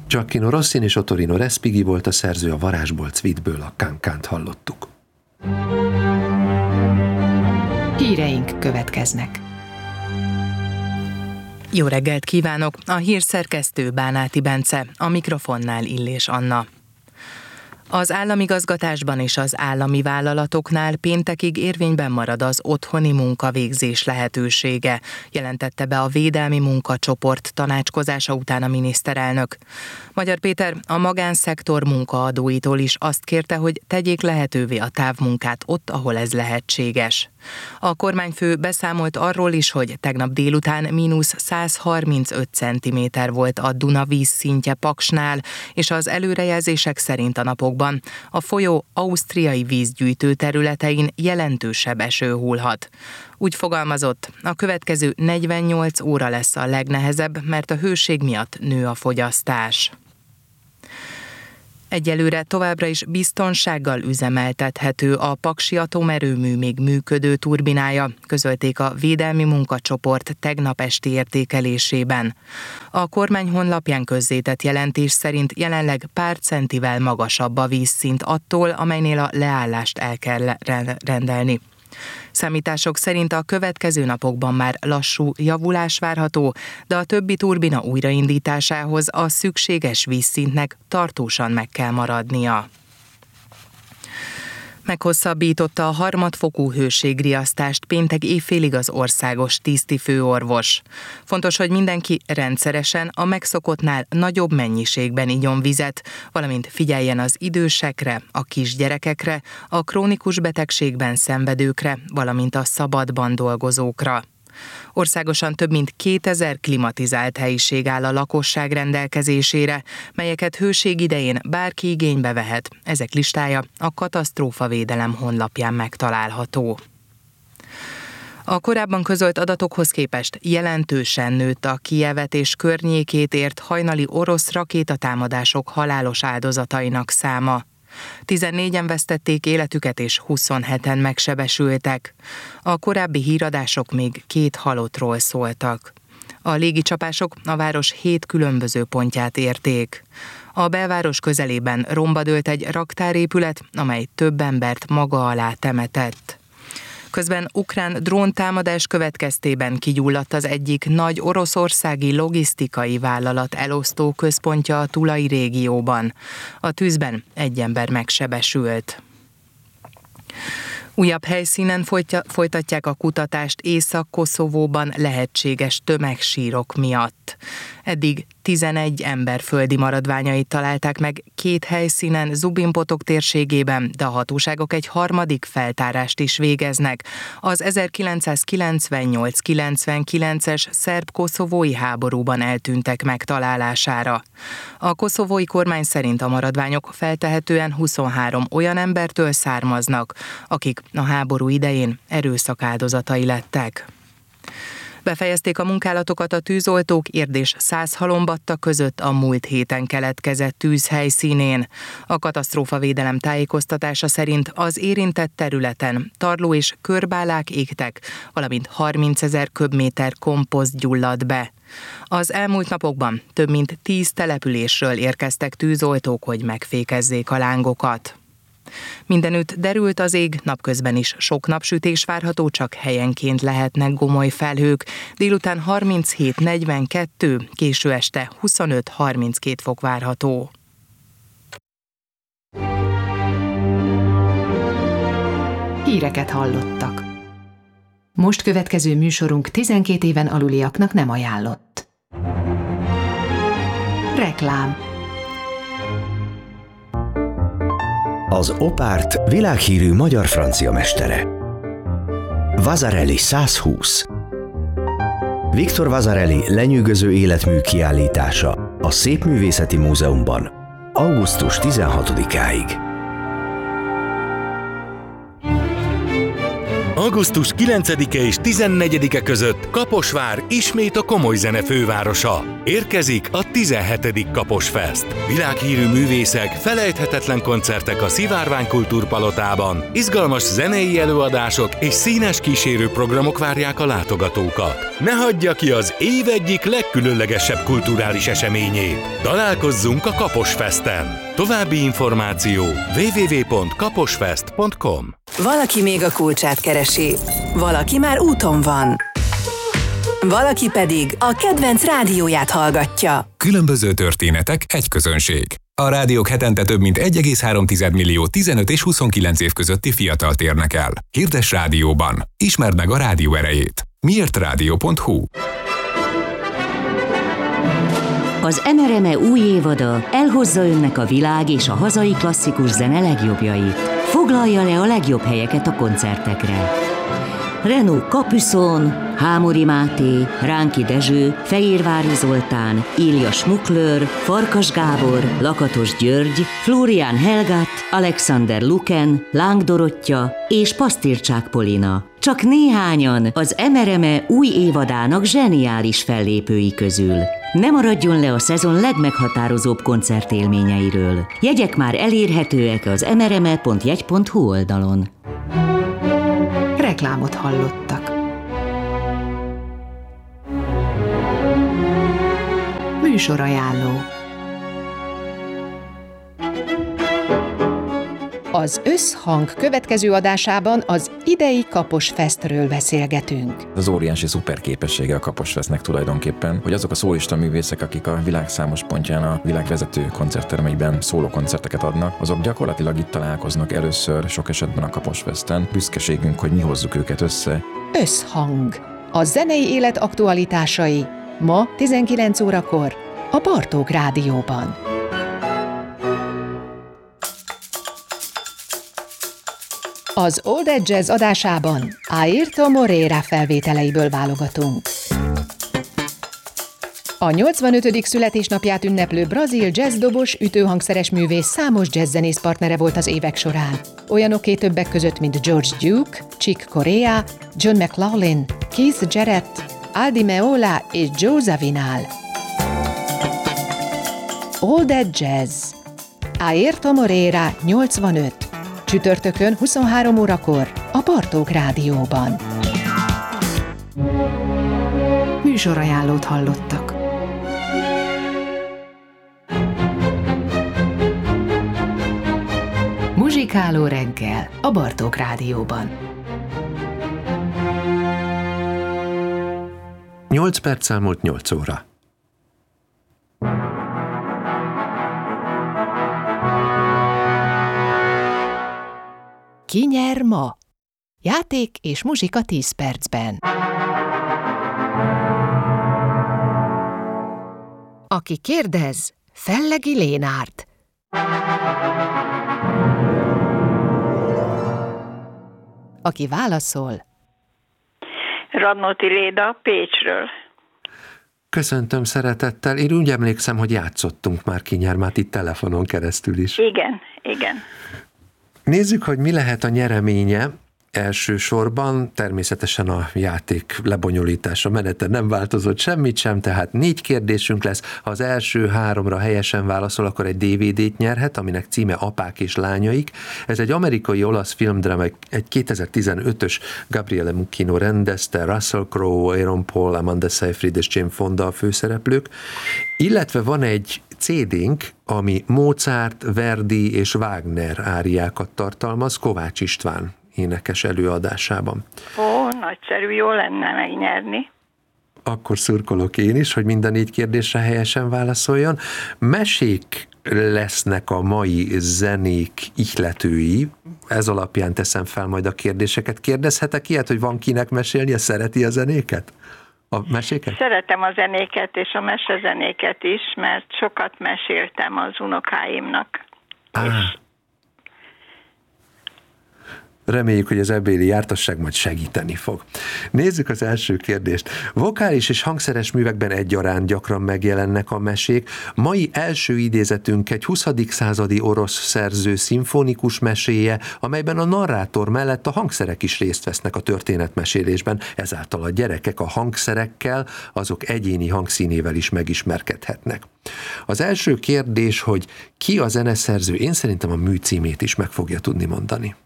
Gioacchino Rossin és Ottorino Respighi volt a szerző, a Varázsbolt Suite-ből a Cancan-t hallottuk. Híreink következnek. Jó reggelt kívánok! A hírszerkesztő Bánáti Bence, a mikrofonnál Illés Anna. Az államigazgatásban és az állami vállalatoknál péntekig érvényben marad az otthoni munkavégzés lehetősége, jelentette be a Védelmi Munkacsoport tanácskozása után a miniszterelnök. Magyar Péter a magánszektor munkaadóitól is azt kérte, hogy tegyék lehetővé a távmunkát ott, ahol ez lehetséges. A kormányfő beszámolt arról is, hogy tegnap délután -135 cm volt a Duna vízszintje Paksnál, és az előrejelzések szerint a napokban a folyó ausztriai vízgyűjtő területein jelentősebb eső hullhat. Úgy fogalmazott, a következő 48 óra lesz a legnehezebb, mert a hőség miatt nő a fogyasztás. Egyelőre továbbra is biztonsággal üzemeltethető a Paksi atomerőmű még működő turbinája, közölték a Védelmi Munkacsoport tegnap esti értékelésében. A kormány honlapján közzétett jelentés szerint jelenleg pár centivel magasabb a vízszint attól, amelynél a leállást el kell rendelni. Számítások szerint a következő napokban már lassú javulás várható, de a többi turbina újraindításához a szükséges vízszintnek tartósan meg kell maradnia. Meghosszabbította a harmadfokú hőségriasztást péntek éjfélig az országos tisztifőorvos. Fontos, hogy mindenki rendszeresen a megszokottnál nagyobb mennyiségben igyon vizet, valamint figyeljen az idősekre, a kisgyerekekre, a krónikus betegségben szenvedőkre, valamint a szabadban dolgozókra. Országosan több mint 2000 klimatizált helyiség áll a lakosság rendelkezésére, melyeket hőség idején bárki igénybe vehet. Ezek listája a katasztrófavédelem honlapján megtalálható. A korábban közölt adatokhoz képest jelentősen nőtt a Kijevet és környékét ért hajnali orosz rakétatámadások halálos áldozatainak száma. 14-en vesztették életüket és 27-en megsebesültek. A korábbi híradások még 2 halottról szóltak. A légicsapások a város 7 különböző pontját érték. A belváros közelében romba dőlt egy raktárépület, amely több embert maga alá temetett. Közben ukrán dróntámadás következtében kigyulladt az egyik nagy oroszországi logisztikai vállalat elosztó központja a Tulai régióban. A tűzben egy ember megsebesült. Újabb helyszínen folytatják a kutatást Észak-Koszovóban lehetséges tömegsírok miatt. Eddig 11 ember földi maradványait találták meg 2 helyszínen Zubin-Potok térségében, de a hatóságok egy harmadik feltárást is végeznek. Az 1998-99-es szerb-koszovói háborúban eltűntek megtalálására. A koszovói kormány szerint a maradványok feltehetően 23 olyan embertől származnak, akik a háború idején erőszak áldozatai lettek. Befejezték a munkálatokat a tűzoltók Érd és Százhalombatta között a múlt héten keletkezett tűz helyszínén. A katasztrófavédelem tájékoztatása szerint az érintett területen tarló és körbálák égtek, valamint 30 000 köbméter komposzt gyulladt be. Az elmúlt napokban több mint 10 településről érkeztek tűzoltók, hogy megfékezzék a lángokat. Mindenütt derült az ég, napközben is sok napsütés várható, csak helyenként lehetnek gomoly felhők. Délután 37-42, késő este 25-32 fok várható. Híreket hallottak. Most következő műsorunk 12 éven aluliaknak nem ajánlott. Reklám. Az Opárt világhírű magyar-francia mestere. Vasarely 120. Victor Vasarely lenyűgöző életmű kiállítása a Szépművészeti Múzeumban augusztus 16-áig. Augusztus 9-e és 14-e között Kaposvár ismét a komoly zene fővárosa. Érkezik a 17. Kaposfest. Világhírű művészek, felejthetetlen koncertek a Szivárvány Kultúrpalotában, izgalmas zenei előadások és színes kísérő programok várják a látogatókat. Ne hagyja ki az év egyik legkülönlegesebb kulturális eseményét. Találkozzunk a Kaposfesten! További információ www.kaposfest.com. Valaki még a kulcsát keresi, valaki már úton van, valaki pedig a kedvenc rádióját hallgatja. Különböző történetek, egy közönség. A rádiók hetente több mint 1,3 millió 15 és 29 év közötti fiatalt érnek el. Hirdess rádióban. Ismerd meg a rádió erejét. miértradio.hu. Az MRME új évada elhozza önnek a világ és a hazai klasszikus zene legjobbjait. Foglalja le a legjobb helyeket a koncertekre. Renaud Capuçon, Hámori Máté, Ránki Dezső, Fehérvári Zoltán, Ilja Schmuckler, Farkas Gábor, Lakatos György, Florian Helgat, Alexander Luken, Láng Dorottya és Pasztircsák Polina. Csak néhányan az MRME új évadának zseniális fellépői közül. Ne maradjon le a szezon legmeghatározóbb koncertélményeiről. Jegyek már elérhetőek az mrme.jegy.hu oldalon. Reklámot hallottak. Műsorajánló. Az Összhang következő adásában az idei Kaposfestről beszélgetünk. Az óriási szuperképessége a Kaposfestnek tulajdonképpen, hogy azok a szólista művészek, akik a világ számos pontján a világvezető koncerttermeiben szólókoncerteket adnak, azok gyakorlatilag itt találkoznak először, sok esetben a Kaposfesten. Büszkeségünk, hogy mi hozzuk őket össze. Összhang. A zenei élet aktualitásai. Ma 19 órakor a Bartók Rádióban. Az Old Edge Jazz adásában Airto Moreira felvételeiből válogatunk. A 85. születésnapját ünneplő brazil jazzdobos, ütőhangszeres művész számos jazzzenész partnere volt az évek során. Olyanoké többek között, mint George Duke, Chick Corea, John McLaughlin, Keith Jarrett, Aldi Meola és Joe Zawinul. Old Edge Jazz. Airto Moreira 85. Csütörtökön 23 órakor a Bartók Rádióban. Műsorajánlót hallottak. Muzsikáló reggel a Bartók Rádióban. 8 perc elmúlt 8 óra. Ki nyer ma? Játék és muzsika 10 percben. Aki kérdez, Fellegi Lénárd. Aki válaszol, Radnóti Léda Pécsről. Köszöntöm szeretettel. Én úgy emlékszem, hogy játszottunk már Kinyermát itt telefonon keresztül is. Igen, igen. Nézzük, hogy mi lehet a nyereménye. Elsősorban természetesen a játék lebonyolítása menete nem változott semmit sem, tehát 4 kérdésünk lesz. Ha az első 3-ra helyesen válaszol, akkor egy DVD-t nyerhet, aminek címe Apák és lányaik. Ez egy amerikai-olasz filmdráma, egy 2015-ös Gabriele Muccino rendezte, Russell Crowe, Aaron Paul, Amanda Seyfried és Jane Fonda a főszereplők. Illetve van egy CD-nk, ami Mozart, Verdi és Wagner áriákat tartalmaz, Kovács István énekes előadásában. Ó, nagyszerű, jó lenne megnyerni. Akkor szurkolok én is, hogy minden 4 kérdésre helyesen válaszoljon. Mesék lesznek a mai zenék ihletői, ez alapján teszem fel majd a kérdéseket. Kérdezhetek ilyet, hogy van kinek mesélnie, szereti a zenéket? A meséket? Szeretem a zenéket és a mesezenéket is, mert sokat meséltem az unokáimnak. Reméljük, hogy az ebbéli jártasság majd segíteni fog. Nézzük az első kérdést. Vokális és hangszeres művekben egyaránt gyakran megjelennek a mesék. Mai első idézetünk egy 20. századi orosz szerző szimfonikus meséje, amelyben a narrátor mellett a hangszerek is részt vesznek a történetmesélésben, ezáltal a gyerekek a hangszerekkel, azok egyéni hangszínével is megismerkedhetnek. Az első kérdés, hogy ki a zeneszerző, én szerintem a mű címét is meg fogja tudni mondani.